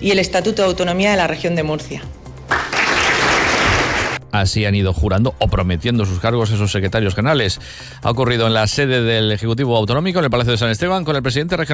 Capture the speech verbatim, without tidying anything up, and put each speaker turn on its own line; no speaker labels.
y el Estatuto de Autonomía de la Región de Murcia.
Así han ido jurando o prometiendo sus cargos esos secretarios generales. Ha ocurrido en la sede del Ejecutivo Autonómico, en el Palacio de San Esteban, con el presidente regional